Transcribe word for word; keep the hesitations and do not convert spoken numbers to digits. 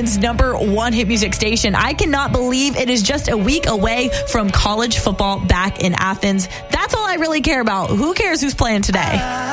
Athens' number one hit music station. I cannot believe it is just a week away from college football back in Athens. That's all I really care about. Who cares who's playing today?